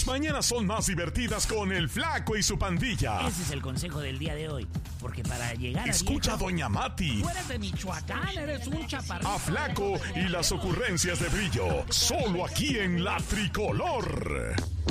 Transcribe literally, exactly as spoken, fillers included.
mañanas son más divertidas con el Flaco y su pandilla. Ese es el consejo del día de hoy. Porque para llegar a Escucha viejo, a Doña Mati. Tú eres de Michoacán, eres un chaparrito. A Flaco y las ocurrencias de Brillo. Solo aquí en La Tricolor.